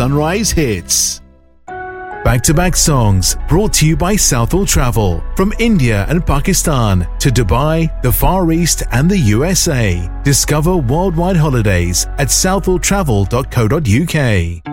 Sunrise Hits. Back-to-back songs brought to you by Southall Travel. From India and Pakistan to Dubai, the Far East and the USA. Discover worldwide holidays at southalltravel.co.uk.